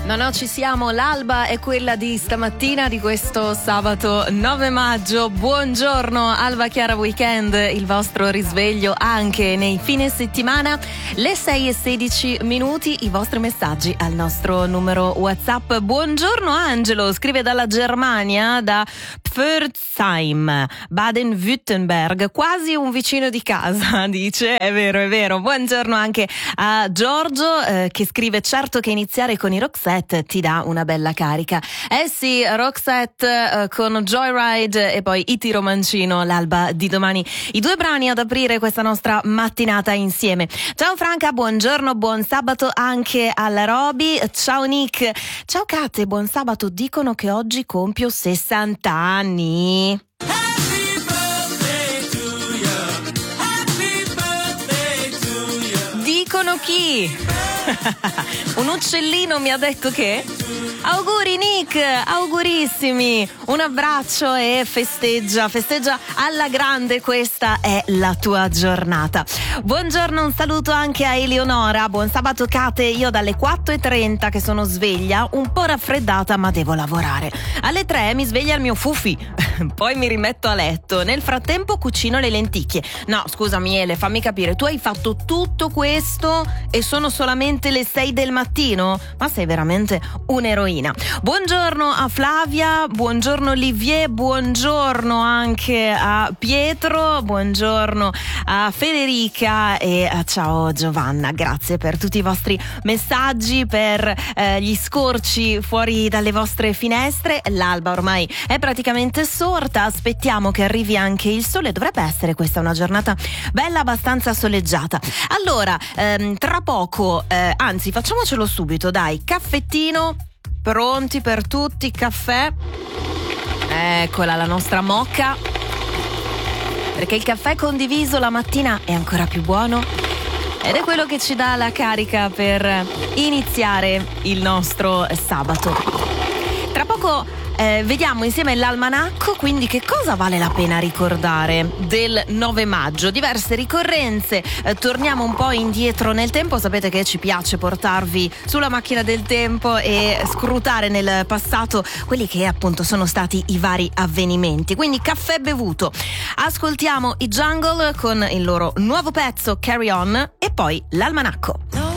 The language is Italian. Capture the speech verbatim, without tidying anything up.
No, no, ci siamo. L'alba è quella di stamattina, di questo sabato nove maggio. Buongiorno, Alba Chiara Weekend, il vostro risveglio anche nei fine settimana. Le sei e sedici minuti, i vostri messaggi al nostro numero WhatsApp. Buongiorno Angelo, scrive dalla Germania, da Pforzheim, Baden-Württemberg, quasi un vicino di casa, dice. È vero, è vero. Buongiorno anche a Giorgio, eh, che scrive: certo che iniziare con i Roxette ti dà una bella carica. Eh sì, Roxette eh, con Joyride e poi Iti Romancino, l'alba di domani. I due brani ad aprire questa nostra mattinata insieme. Ciao Franca, buongiorno, buon sabato anche alla Roby. Ciao Nick. Ciao Kate, buon sabato. Dicono che oggi compio sessanta anni. Dicono chi? Un uccellino mi ha detto che? Auguri Nick, augurissimi, un abbraccio e festeggia, festeggia alla grande, questa è la tua giornata. Buongiorno, un saluto anche a Eleonora, buon sabato Kate, io dalle quattro e trenta che sono sveglia, un po' raffreddata ma devo lavorare. Alle tre mi sveglia il mio Fufi, poi mi rimetto a letto, nel frattempo cucino le lenticchie. No, scusa Miele, fammi capire, tu hai fatto tutto questo e sono solamente le sei del mattino? Ma sei veramente un'eroina. Buongiorno a Flavia, buongiorno Olivier, buongiorno anche a Pietro, buongiorno a Federica e a ciao Giovanna. Grazie per tutti i vostri messaggi, per eh, gli scorci fuori dalle vostre finestre. L'alba ormai è praticamente sorta, aspettiamo che arrivi anche il sole, dovrebbe essere questa una giornata bella, abbastanza soleggiata. Allora, ehm, tra poco, eh, anzi facciamocelo subito, dai, caffettino, pronti per tutti, caffè, eccola la nostra mocca, perché il caffè condiviso la mattina è ancora più buono ed è quello che ci dà la carica per iniziare il nostro sabato. Tra poco Eh, vediamo insieme l'almanacco, quindi che cosa vale la pena ricordare del nove maggio, diverse ricorrenze, eh, torniamo un po' indietro nel tempo, sapete che ci piace portarvi sulla macchina del tempo e scrutare nel passato quelli che appunto sono stati i vari avvenimenti, quindi caffè bevuto, ascoltiamo i Jungle con il loro nuovo pezzo Carry On e poi l'almanacco.